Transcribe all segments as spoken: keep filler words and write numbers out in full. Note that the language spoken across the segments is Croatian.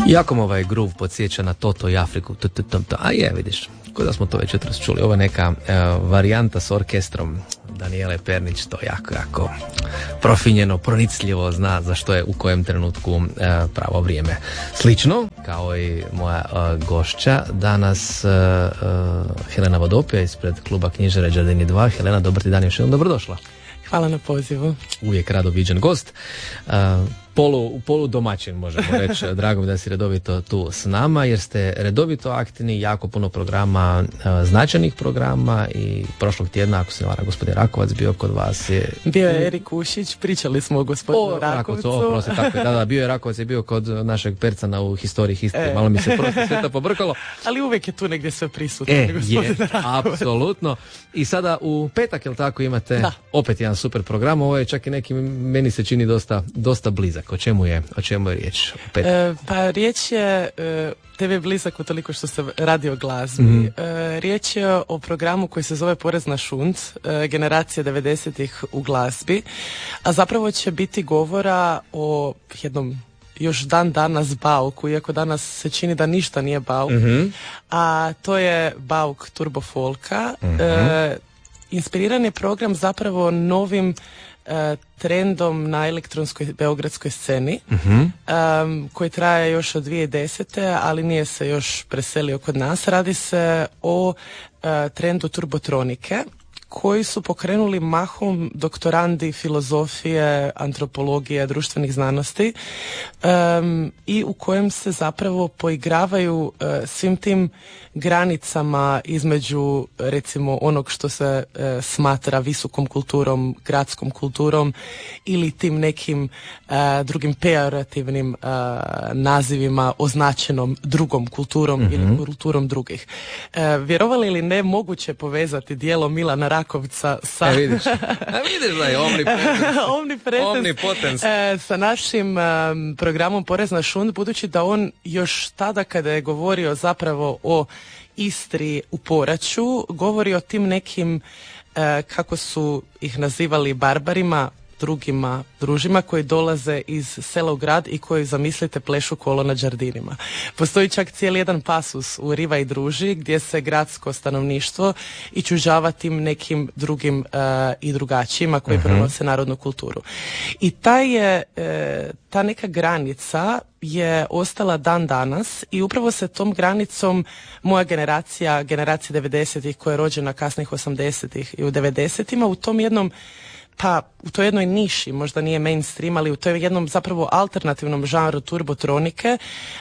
Jako me ovaj groove podsjeća na Toto i Afriku. A je, vidiš, kod da smo to već jutros čuli. Ovo je neka uh, varijanta s orkestrom Danijele Pernić, to jako, jako profinjeno, pronicljivo, zna za što je u kojem trenutku uh, pravo vrijeme. Slično, kao i moja uh, gošća, danas uh, uh, Helena Vodopija ispred kluba knjižare Đardini dva. Helena, dobar ti dan, još jednom dobrodošla. Hvala na pozivu. Uvijek rado viđen gost. Uh, polu, polu domaćin, možemo reći. Drago mi da si redovito tu s nama, jer ste redovito aktivni, jako puno programa, uh, značajnih programa, i prošlog tjedna, ako se ne varam, gospodin Rakovac bio kod vas. Je... Bio je Erik Ušić, pričali smo o gospodinu o, Rakovcu. O, prosti, tako je, da, da, bio je Rakovac, je bio kod našeg Percana u Historiji History. E. Malo mi se prosto sve to pobrkalo. Ali uvijek je tu negdje sve prisutno. E, je, apsolutno. I sada u petak, jel tako, imate da. opet jedan super program. Ovo je čak i neki, meni se čini dosta, dosta blizak. O čemu je, o čemu je riječ? E, pa riječ je, e, tebi je blizak utoliko što se radi o glazbi. Mm-hmm. E, riječ je o programu koji se zove Porez na šund, e, generacije devedesetih u glazbi, a zapravo će biti govora o jednom još dan danas bauku, iako danas se čini da ništa nije bauk, mm-hmm. a to je bauk turbo folka. Mm-hmm. E, inspiriran je program zapravo novim e, trendom na elektronskoj beogradskoj sceni, mm-hmm. um, koji traje još od dvije tisuće desete. ali nije se još preselio kod nas. Radi se o uh, trendu turbotronike, koji su pokrenuli mahom doktorandi filozofije, antropologije, društvenih znanosti, um, i u kojem se zapravo poigravaju uh, svim tim granicama između, recimo, onog što se uh, smatra visokom kulturom, gradskom kulturom, ili tim nekim uh, drugim pejorativnim uh, nazivima označenom drugom kulturom, mm-hmm. ili kulturom drugih. Uh, vjerovali ili ne, moguće povezati djelo Milana Rakovca sa... E, vidiš, a vidiš da je omnipotens, omnipotens, omnipotens. E, sa našim um, programom Porez na šund, budući da on još tada kada je govorio zapravo o Istri u Poraću, govori o tim nekim, e, kako su ih nazivali, barbarima, drugima družima koji dolaze iz sela u grad i koji, zamislite, plešu kolo na Đardinima. Postoji čak cijeli jedan pasus u Riva i druži gdje se gradsko stanovništvo iščuđava tim nekim drugim uh, i drugačijima koji uh-huh. prenose narodnu kulturu. I ta je, uh, ta neka granica je ostala dan danas, i upravo se tom granicom moja generacija, generacija devedesetih, koja je rođena kasnih osamdesetih i u devedesetima, u tom jednom, pa u toj jednoj niši, možda nije mainstream, ali u toj jednom zapravo alternativnom žanru turbotronike,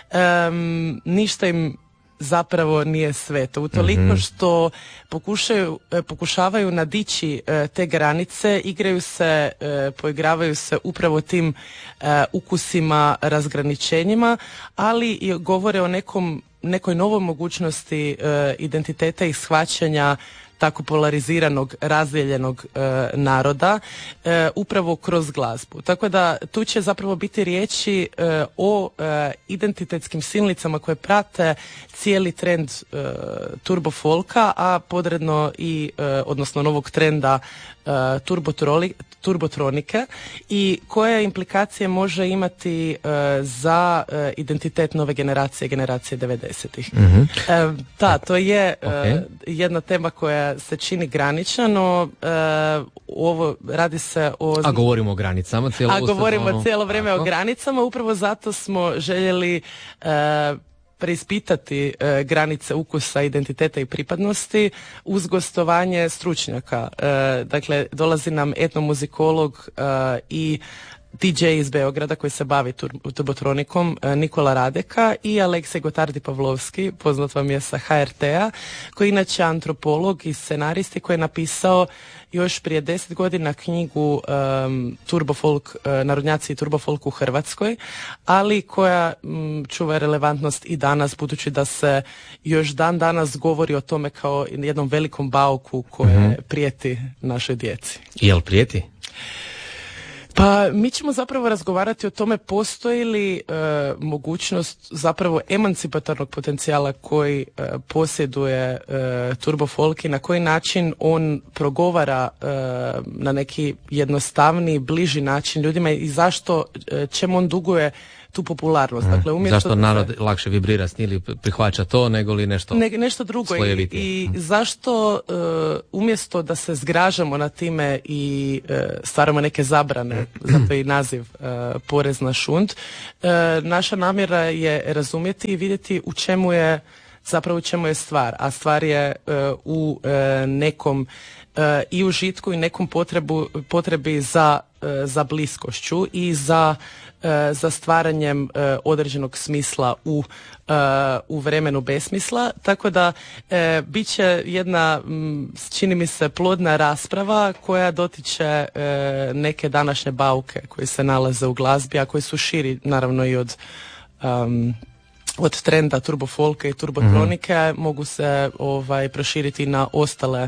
um, ništa im zapravo nije sveto. Utoliko mm-hmm. što pokušaju, pokušavaju nadići uh, te granice, igraju se, uh, poigravaju se upravo tim uh, ukusima, razgraničenjima, ali i govore o nekom, nekoj novoj mogućnosti uh, identiteta i shvaćanja tako polariziranog, razdijeljenog e, naroda, e, upravo kroz glazbu. Tako da tu će zapravo biti riječi e, o e, identitetskim silnicama koje prate cijeli trend e, turbo folka, a podredno i, e, odnosno novog trenda e, turbotroli, turbotronike, i koje implikacije može imati e, za e, identitet nove generacije, generacije devedesetih. Mm-hmm. E, da, to je okay. e, jedna tema koja se čini granična, no e, ovo radi se o... A govorimo o granicama cijelo A govorimo sezonu. cijelo vrijeme Tako. o granicama, upravo zato smo željeli e, preispitati e, granice ukusa, identiteta i pripadnosti uz gostovanje stručnjaka. E, dakle, dolazi nam etnomuzikolog e, i D J iz Beograda koji se bavi tur- turbotronikom, Nikola Radeka, i Aleksej Gotardi Pavlovski, poznat vam je sa H R T-a, koji je inače antropolog i scenarist, koji je napisao još prije deset godina knjigu um, Turbofolk, uh, Narodnjaci i turbofolk u Hrvatskoj, ali koja um, čuva relevantnost i danas, budući da se još dan danas govori o tome kao jednom velikom bauku koje mm-hmm. prijeti našoj djeci. Jel prijeti? Pa mi ćemo zapravo razgovarati o tome postoji li e, mogućnost zapravo emancipatornog potencijala koji e, posjeduje e, turbo folk, i na koji način on progovara e, na neki jednostavniji, bliži način ljudima, i zašto, e, čemu on duguje tu popularnost. Dakle, umjesto zašto da narod se... lakše vibrira s njim ili prihvaća to nego li nešto ne, nešto drugo i, i zašto uh, umjesto da se zgražamo na time i uh, stvaramo neke zabrane, zato i naziv uh, porez na šund, uh, naša namjera je razumjeti i vidjeti u čemu je zapravo u čemu je stvar, a stvar je uh, u uh, nekom uh, i užitku i nekom potrebu, potrebi za, uh, za bliskošću i za, uh, za stvaranjem uh, određenog smisla u, uh, u vremenu besmisla, tako da uh, bit će jedna, m, čini mi se, plodna rasprava koja dotiče uh, neke današnje bauke koji se nalaze u glazbi, a koji su širi naravno i od um, od trenda turbofolke i turbotronike, mm-hmm. mogu se ovaj proširiti na ostale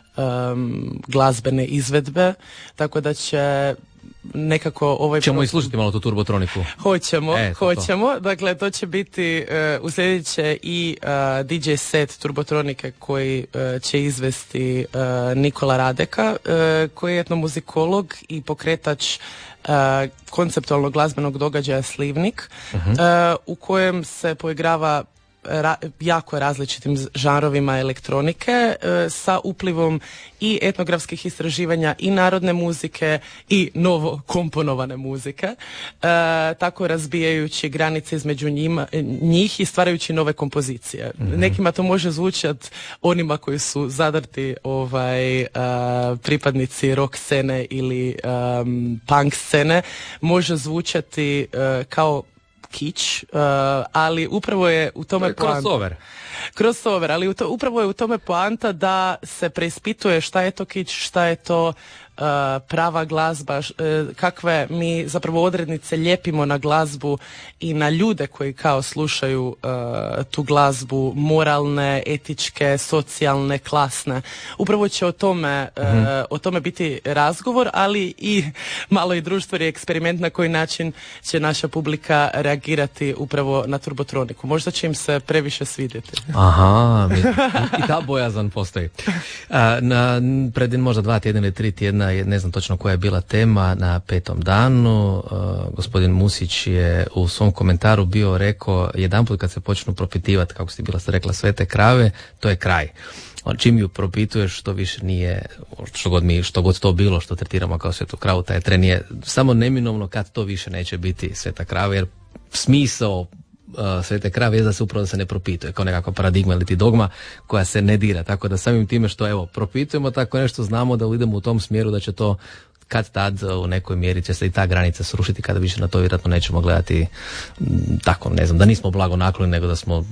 um, glazbene izvedbe, tako da će nekako ovaj... Ćemo i slušati malo tu turbotroniku. Hoćemo, e, to, hoćemo. To. Dakle, to će biti uh, u sljedeće i uh, D J set turbotronike koji uh, će izvesti uh, Nikola Radeka, uh, koji je etnomuzikolog i pokretač Uh, konceptualnog glazbenog događaja Slivnik, uh-huh. uh, u kojem se poigrava ra- jako različitim žanrovima elektronike uh, sa uplivom i etnografskih istraživanja i narodne muzike i novo komponovane muzike, uh, tako razbijajući granice između njima, njih i stvarajući nove kompozicije. Mm-hmm. Nekima to može zvučati, onima koji su zadrti ovaj, uh, pripadnici rock scene ili um, punk scene, može zvučati uh, kao kič, uh, ali upravo je u tome to je crossover. Crossover, ali u to, upravo je u tome poanta da se preispituje šta je to kič, šta je to uh, prava glazba, š, uh, kakve mi zapravo odrednice lijepimo na glazbu i na ljude koji kao slušaju uh, tu glazbu, moralne, etičke, socijalne, klasne. Upravo će o tome, mm-hmm. uh, o tome biti razgovor, ali i malo i društveni eksperiment na koji način će naša publika reagirati upravo na turbotroniku. Možda će im se previše svidjeti. Aha, mi, i ta bojazan postoji. A, na, pred možda dva tjedna ili tri tjedna, ne znam točno koja je bila tema, na petom danu, a, gospodin Musić je u svom komentaru bio rekao, jedanput kad se počnu propitivati, kako ste bila ste rekla, sve te krave, to je kraj. Čim ju propituješ, što više nije, što god, mi, što god to bilo što tretiramo kao svetu kravu, taj tren je samo neminovno kad to više neće biti sveta krava, jer smisao Uh, svete krave je da se upravo da se ne propituje, kao nekakva paradigma ili ti dogma koja se ne dira, tako da samim time što evo propitujemo tako nešto, znamo da idemo u tom smjeru da će to kad tad u nekoj mjeri će se i ta granica srušiti, kada više na to vjerojatno nećemo gledati m, tako, ne znam, da nismo blago nakloni, nego da smo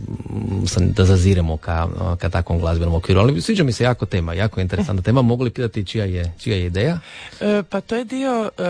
m, da zaziremo ka, ka takvom glazbenom okviru. Ali sviđa mi se jako tema, jako interesantna tema. Mogu li pitati čija je, čija je ideja? E, pa to je dio e,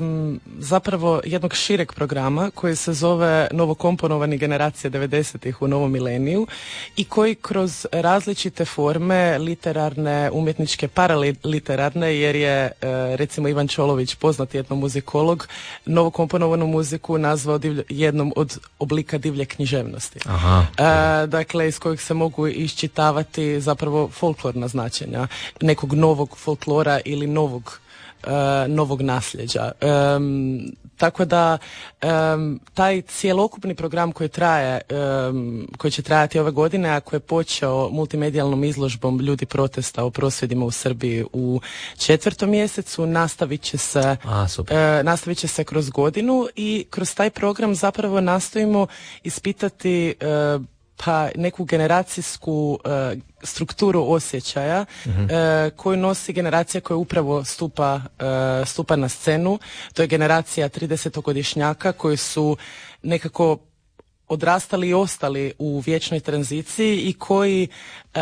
zapravo jednog šireg programa koji se zove Novokomponovani generacije devedesetih u novom mileniju i koji kroz različite forme literarne, umjetničke, paraliterarne, jer je e, recimo Ivan Čolović, poznati etnomuzikolog, novokomponovanu muziku nazvao divlje, jednom od oblika divlje književnosti. Aha. E, dakle, iz kojeg se mogu iščitavati zapravo folklorna značenja nekog novog folklora ili novog Uh, novog nasljeđa. Um, tako da um, taj cjelokupni program koji traje, um, koji će trajati ove godine, a koji je počeo multimedijalnom izložbom Ljudi protesta o prosvjedima u Srbiji u četvrtom mjesecu, nastavit će se, a, super. uh, nastavit će se kroz godinu i kroz taj program zapravo nastojimo ispitati uh, pa neku generacijsku uh, strukturu osjećaja mm-hmm. uh, koju nosi generacija koja upravo stupa, uh, stupa na scenu. To je generacija tridesetogodišnjaka koji su nekako odrastali i ostali u vječnoj tranziciji i koji uh,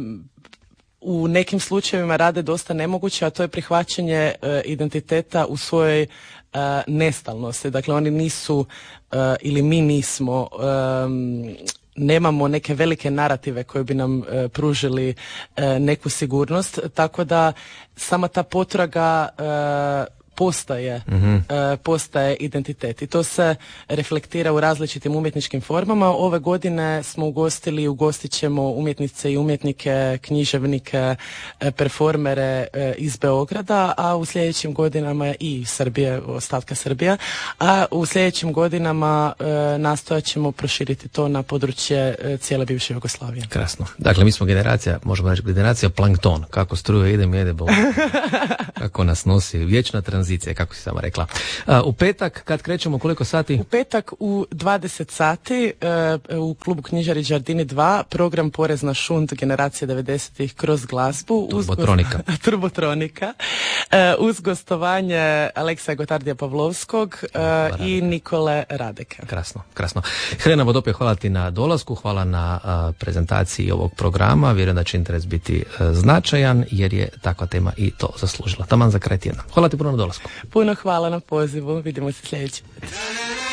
u nekim slučajevima rade dosta nemoguće, a to je prihvaćanje uh, identiteta u svojoj uh, nestalnosti. Dakle, oni nisu uh, ili mi nismo um, nemamo neke velike narative koje bi nam e, pružili e, neku sigurnost, tako da sama ta potraga e, postaje, mm-hmm. uh, postaje identitet. I to se reflektira u različitim umjetničkim formama. Ove godine smo ugostili i ugostit ćemo umjetnice i umjetnike, književnike, performere iz Beograda, a u sljedećim godinama i Srbije, ostatka Srbije, a u sljedećim godinama e, nastojat ćemo proširiti to na područje e, cijele bivše Jugoslavije. Krasno. Dakle, mi smo generacija, možemo reći generacija plankton. Kako struje ide, mi jede bol. Kako nas nosi. Vječna tranzicija, kako si sama rekla. A, u petak, kad krećemo, koliko sati? U petak u dvadeset sati e, u klubu Knjižari Đardini dva program Porez na šund generacije devedesetih kroz glazbu. Turbotronika. Uz, Turbotronika. E, uz gostovanje Aleksa Gotardija Pavlovskog e, i Nikole Radeke. Krasno, krasno. Helena Vodopje, hvala ti na dolasku, hvala na a, prezentaciji ovog programa. Vjerujem da će interes biti a, značajan, jer je takva tema i to zaslužila. Taman za kraj tjedna. Hvala ti puno na dolasku. Puno hvala na pozivu. Vidimo se sljedeći put.